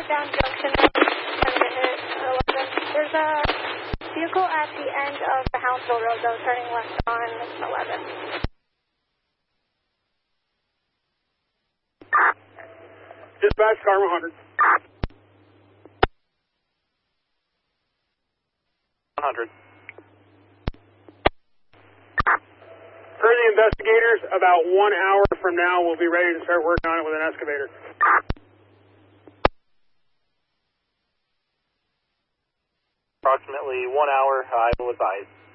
Down Junction, 10-minute 11. There's a vehicle at the end of the Houndsville Road, though, turning left on 11. Dispatch, car 100. 100. Per the investigators, about 1 hour from now, we'll be ready to start working on it with an excavator. Approximately 1 hour, I will advise.